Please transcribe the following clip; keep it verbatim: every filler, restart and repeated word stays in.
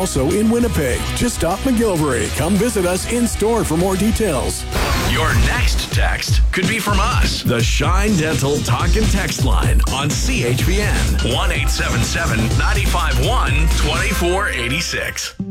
also in Winnipeg, just off McGilvery. Come visit us in store for more details. Your next text could be from us. The Shine Dental Talk and Text line on C H P N. one eight seven seven, nine five one, two four eight six.